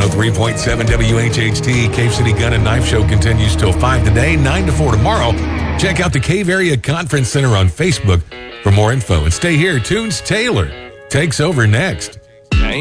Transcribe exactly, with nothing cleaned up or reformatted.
oh three point seven W H H T, Cave City Gun and Knife Show continues till five today, nine to four tomorrow. Check out the Cave Area Conference Center on Facebook for more info. And stay here. Tunes Taylor takes over next.